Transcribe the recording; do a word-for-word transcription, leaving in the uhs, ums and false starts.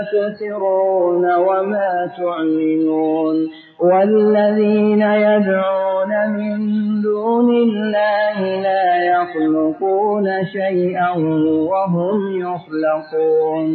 تسرون وما تعلنون والذين يدعون من دون الله لا يخلقون شيئا وهم يخلقون